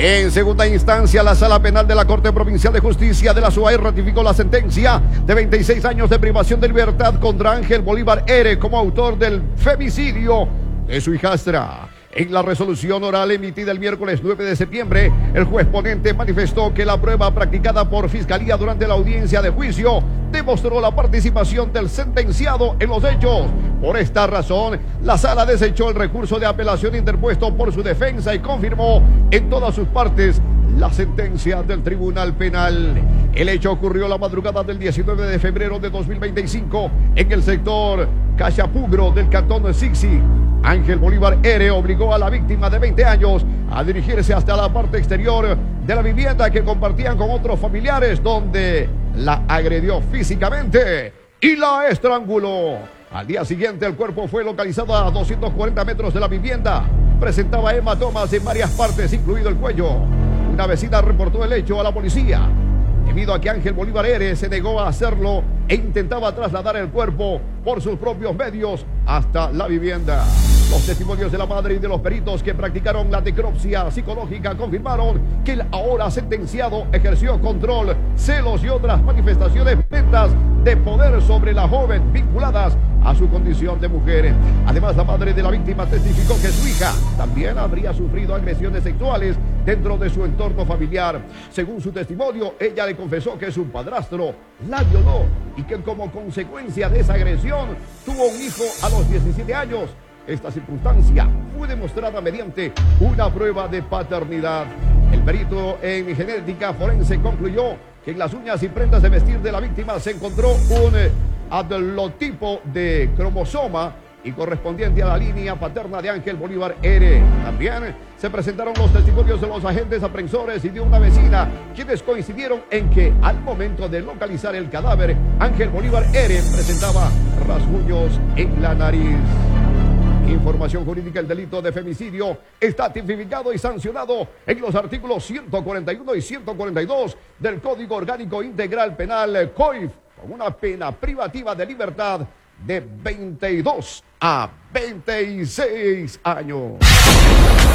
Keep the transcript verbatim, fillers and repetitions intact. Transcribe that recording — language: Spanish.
En segunda instancia, la Sala Penal de la Corte Provincial de Justicia de la SUAE ratificó la sentencia de veintiséis años de privación de libertad contra Ángel Bolívar R. como autor del femicidio de su hijastra. En la resolución oral emitida el miércoles nueve de septiembre, el juez ponente manifestó que la prueba practicada por Fiscalía durante la audiencia de juicio demostró la participación del sentenciado en los hechos. Por esta razón, la sala desechó el recurso de apelación interpuesto por su defensa y confirmó en todas sus partes la sentencia del Tribunal Penal. El hecho ocurrió la madrugada del diecinueve de febrero de dos mil veinticinco en el sector Cachapugro del cantón de Sixi. Ángel Bolívar R. obligó a la víctima de veinte años a dirigirse hasta la parte exterior de la vivienda que compartían con otros familiares, donde la agredió físicamente y la estranguló. Al día siguiente, el cuerpo fue localizado a doscientos cuarenta metros de la vivienda. Presentaba hematomas en varias partes, incluido el cuello. Una vecina reportó el hecho a la policía, debido a que Ángel Bolívar R. se negó a hacerlo e intentaba trasladar el cuerpo por sus propios medios hasta la vivienda. Los testimonios de la madre y de los peritos que practicaron la necropsia psicológica confirmaron que el ahora sentenciado ejerció control, celos y otras manifestaciones violentas de poder sobre la joven vinculadas a su condición de mujer. Además, la madre de la víctima testificó que su hija también habría sufrido agresiones sexuales dentro de su entorno familiar. Según su testimonio, ella le confesó que su padrastro la violó y que como consecuencia de esa agresión tuvo un hijo a los diecisiete años. Esta circunstancia fue demostrada mediante una prueba de paternidad. El perito en genética forense concluyó que en las uñas y prendas de vestir de la víctima se encontró un haplotipo de cromosoma y correspondiente a la línea paterna de Ángel Bolívar R. También se presentaron los testimonios de los agentes aprensores y de una vecina, quienes coincidieron en que al momento de localizar el cadáver, Ángel Bolívar R. presentaba rasguños en la nariz. Información jurídica: el delito de femicidio está tipificado y sancionado en los artículos ciento cuarenta y uno y ciento cuarenta y dos del Código Orgánico Integral Penal, C O I F, con una pena privativa de libertad de veintidós a veintiséis años.